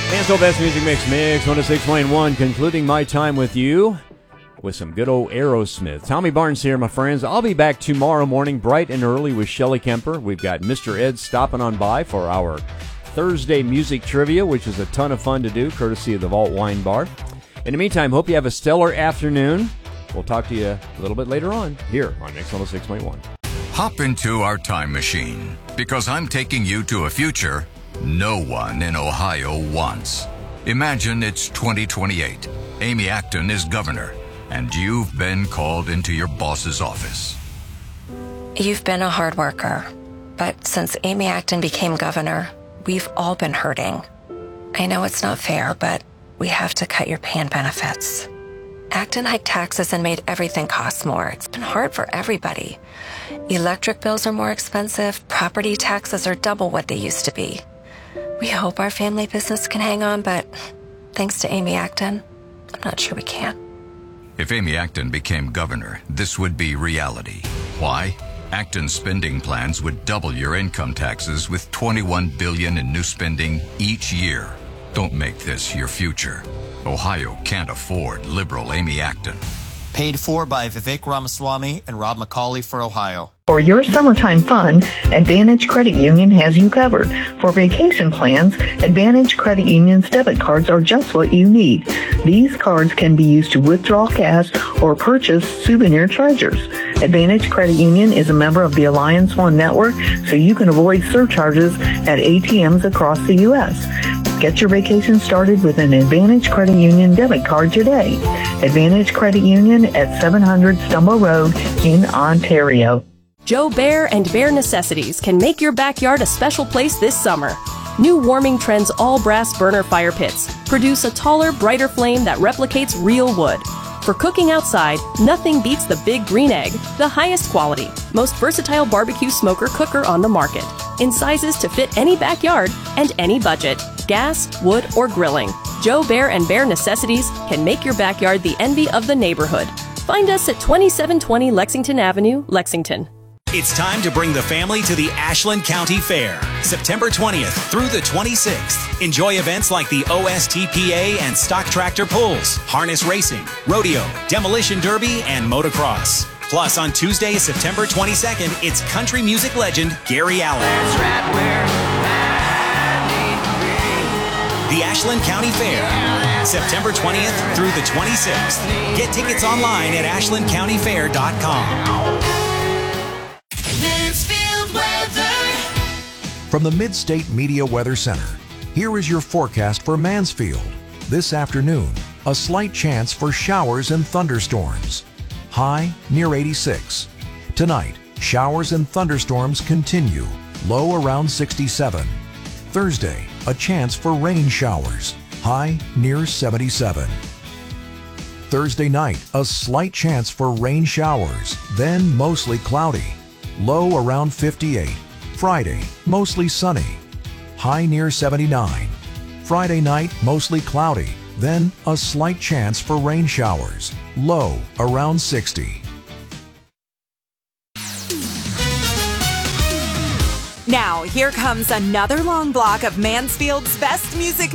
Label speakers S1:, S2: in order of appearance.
S1: Mansfield Best Music Mix 106.1, concluding my time with you with some good old Aerosmith. Tommy Barnes here, my friends. I'll be back tomorrow morning bright and early with Shelly Kemper. We've got Mr. Ed stopping on by for our Thursday music trivia, which is a ton of fun to do, courtesy of the Vault Wine Bar. In the meantime, hope you have a stellar afternoon. We'll talk to you a little bit later on here on Mix 106.1.
S2: Hop into our time machine, because I'm taking you to a future no one in Ohio wants. Imagine it's 2028. Amy Acton is governor, and you've been called into your boss's office.
S3: You've been a hard worker, but since Amy Acton became governor, we've all been hurting. I know it's not fair, but we have to cut your pay and benefits. Acton hiked taxes and made everything cost more. It's been hard for everybody. Electric bills are more expensive. Property taxes are double what they used to be. We hope our family business can hang on, but thanks to Amy Acton, I'm not sure we can.
S2: If Amy Acton became governor, this would be reality. Why? Acton's spending plans would double your income taxes with $21 billion in new spending each year. Don't make this your future. Ohio can't afford liberal Amy Acton.
S4: Paid for by Vivek Ramaswamy and Rob McCauley for Ohio.
S5: For your summertime fun, Advantage Credit Union has you covered. For vacation plans, Advantage Credit Union's debit cards are just what you need. These cards can be used to withdraw cash or purchase souvenir treasures. Advantage Credit Union is a member of the Alliance One network, so you can avoid surcharges at ATMs across the U.S. Get your vacation started with an Advantage Credit Union debit card today. Advantage Credit Union at 700 Stumbo Road in Ontario.
S6: Joe Bear and Bear Necessities can make your backyard a special place this summer. New Warming Trends all-brass burner fire pits produce a taller, brighter flame that replicates real wood. For cooking outside, nothing beats the Big Green Egg, the highest quality, most versatile barbecue smoker cooker on the market, in sizes to fit any backyard and any budget, gas, wood, or grilling. Joe Bear and Bear Necessities can make your backyard the envy of the neighborhood. Find us at 2720 Lexington Avenue, Lexington.
S7: It's time to bring the family to the Ashland County Fair, September 20th through the 26th. Enjoy events like the OSTPA and stock tractor pulls, harness racing, rodeo, demolition derby, and motocross. Plus, on Tuesday, September 22nd, it's country music legend Gary Allan. That's right where I need to be. The Ashland County Fair, September 20th through the 26th. Get tickets online at ashlandcountyfair.com.
S8: From the Mid-State Media Weather Center, here is your forecast for Mansfield. This afternoon, a slight chance for showers and thunderstorms. High near 86. Tonight, showers and thunderstorms continue. Low around 67. Thursday, a chance for rain showers. High near 77. Thursday night, a slight chance for rain showers, then mostly cloudy. Low around 58. Friday, mostly sunny. High near 79. Friday night, mostly cloudy, then a slight chance for rain showers. Low around 60.
S9: Now, here comes another long block of Mansfield's best music